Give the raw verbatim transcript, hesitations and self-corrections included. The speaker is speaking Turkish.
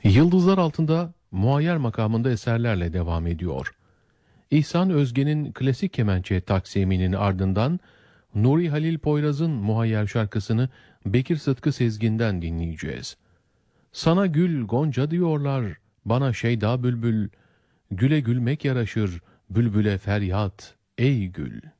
Yıldızlar Altında muayyer makamında eserlerle devam ediyor. İhsan Özge'nin klasik kemençe taksiminin ardından Nuri Halil Poyraz'ın muayyer şarkısını Bekir Sıtkı Sezgin'den dinleyeceğiz. Sana gül gonca diyorlar, bana şeyda bülbül, güle gülmek yaraşır, bülbüle feryat ey gül.